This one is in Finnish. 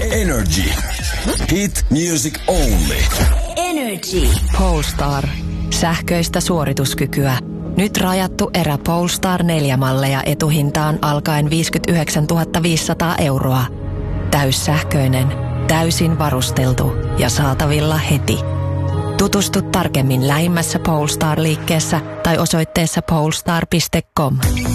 Energy. Hit music only. Energy. Polestar. Sähköistä suorituskykyä. Nyt rajattu erä Polestar 4-malleja etuhintaan alkaen 59 500 €. Täyssähköinen, täysin varusteltu ja saatavilla heti. Tutustu tarkemmin lähimmässä Polestar-liikkeessä tai osoitteessa polestar.com.